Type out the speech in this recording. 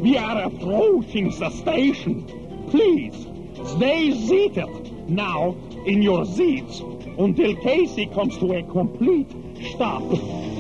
We are approaching the station. Please, stay seated now in your seats until Casey comes to a complete stop.